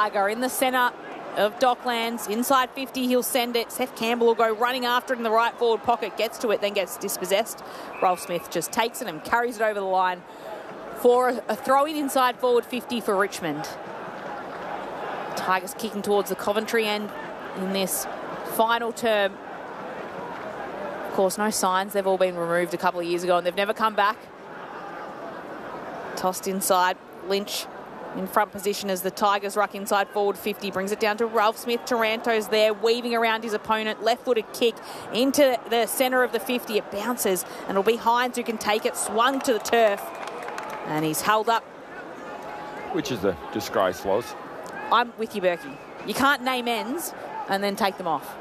Tiger in the centre of Docklands. Inside 50, he'll send it. Seth Campbell will go running after it in the right forward pocket, gets to it, then gets dispossessed. Ralph Smith just takes it and carries it over the line for a throw-in inside forward 50 for Richmond. Tigers kicking towards the Coventry end in this final term. Of course, no signs. They've all been removed a couple of years ago and they've never come back. Tossed inside. Lynch in front position as the Tigers ruck inside forward 50. Brings it down to Ralph Smith. Taranto's there, weaving around his opponent. Left-footed kick into the centre of the 50. It bounces, and it'll be Hines who can take it. Swung to the turf, and he's held up. Which is a disgrace, Loz. I'm with you, Berkey. You can't name ends and then take them off.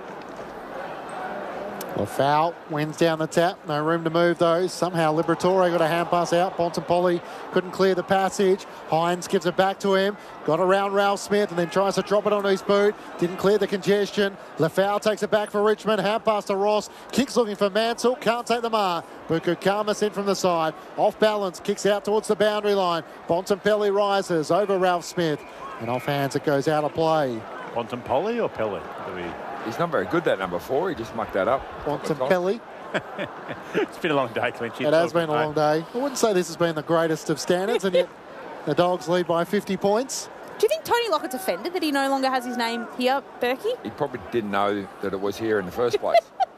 Well, foul wins down the tap. No room to move those. Somehow Liberatore got a hand pass out. Bontempelli couldn't clear the passage. Hines gives it back to him. Got around Ralph Smith and then tries to drop it on his boot. Didn't clear the congestion. Lefau takes it back for Richmond. Hand pass to Ross. Kicks looking for Mansell. Can't take the mark. Bukukamas in from the side. Off balance. Kicks out towards the boundary line. Bontempelli rises over Ralph Smith. And off hands it goes out of play. Bontempelli or Pelly? He's not very good, that number 4. He just mucked that up. Bontempelli. It's been a long day, Clinchy. It has been a long day. I wouldn't say this has been the greatest of standards, and yet the Dogs lead by 50 points. Do you think Tony Lockett's offended that he no longer has his name here, Berkey? He probably didn't know that it was here in the first place.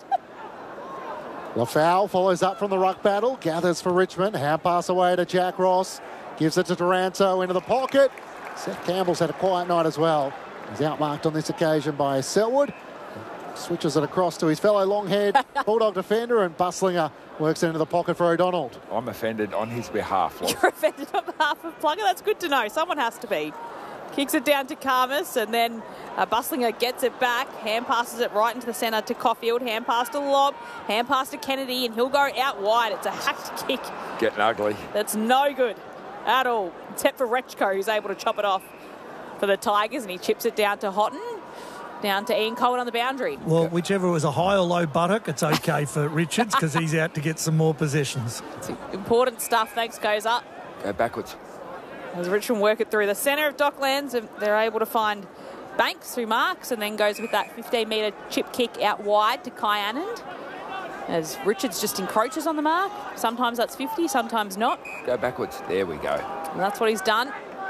Lefau follows up from the ruck battle, gathers for Richmond. Hand pass away to Jack Ross. Gives it to Taranto into the pocket. Seth Campbell's had a quiet night as well. He's outmarked on this occasion by Selwood. Switches it across to his fellow long-haired Bulldog defender, and Buslinger works into the pocket for O'Donnell. I'm offended on his behalf, Loz. You're offended on behalf of Plugger? That's good to know. Someone has to be. Kicks it down to Karmas, and then Buslinger gets it back. Hand passes it right into the centre to Caulfield. Hand pass to Lobb. Hand pass to Kennedy, and he'll go out wide. It's a hacked kick. Getting ugly. That's no good at all, except for Rechko, who's able to chop it off for the Tigers, and he chips it down to Houghton. Down to Ian Coleman on the boundary. Well, whichever was a high or low buttock, it's okay for Richards because he's out to get some more possessions. It's important stuff. Thanks, goes up. Go backwards. As Richmond work it through the centre of Docklands, they're able to find Banks who marks and then goes with that 15-metre chip kick out wide to Kai Anand. As Richards just encroaches on the mark. Sometimes that's 50, sometimes not. Go backwards. There we go. And that's what he's done.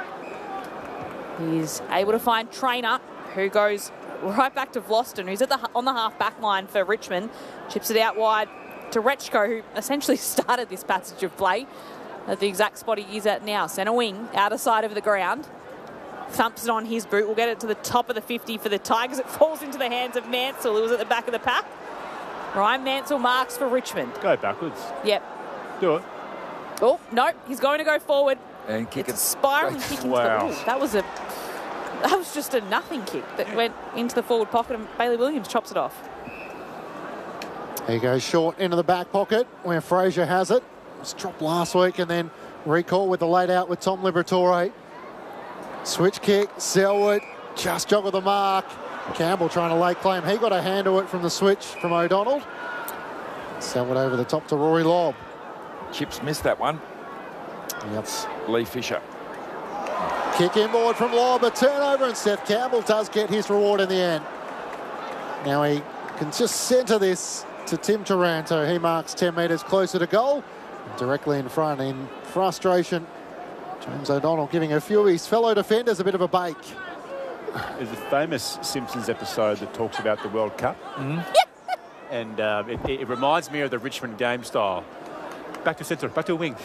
He's able to find Trainer, who goes right back to Vlosten, who's on the half-back line for Richmond. Chips it out wide to Rechko, who essentially started this passage of play at the exact spot he is at now. Centre wing, outer side of the ground. Thumps it on his boot. We'll get it to the top of the 50 for the Tigers. It falls into the hands of Mansell, who was at the back of the pack. Ryan Mansell marks for Richmond. Go backwards. Yep. Do it. Oh, no, he's going to go forward. And kick It's a spiralling kick into Wow. the... Ooh, that was just a nothing kick that went into the forward pocket, and Bailey Williams chops it off. He goes short into the back pocket where Fraser has it. It was dropped last week and then recall with the laid out with Tom Liberatore. Switch kick, Selwood just joggled the mark. Campbell trying to lay claim. He got a hand to it from the switch from O'Donnell. Selwood over the top to Rory Lobb. Chips missed that one. Yep. Lee Fisher. Kick inboard from Lobb, a turnover, and Seth Campbell does get his reward in the end. Now he can just centre this to Tim Taranto. He marks 10 metres closer to goal, directly in front in frustration. James O'Donnell giving a few of his fellow defenders a bit of a bake. There's a famous Simpsons episode that talks about the World Cup. And it reminds me of the Richmond game style. Back to centre, back to wing.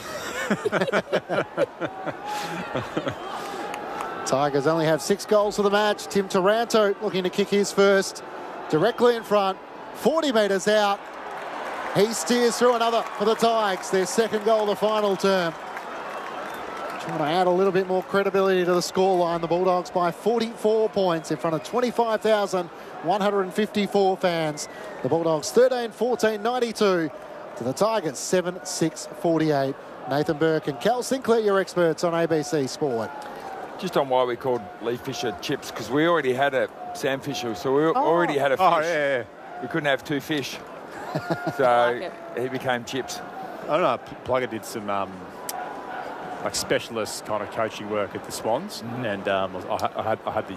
Tigers only have 6 goals for the match. Tim Taranto looking to kick his first. Directly in front, 40 metres out. He steers through another for the Tigers. Their second goal of the final term. Trying to add a little bit more credibility to the scoreline. The Bulldogs by 44 points in front of 25,154 fans. The Bulldogs 13-14-92 to the Tigers 7-6-48. Nathan Burke and Cal Sinclair, your experts on ABC Sport. Just on why we called Lee Fisher Chips, because we already had a Sam Fisher, so we already had a fish. Oh, yeah. We couldn't have 2 fish. So he became Chips. I don't know, Plugger did some like specialist kind of coaching work at the Swans, and I had the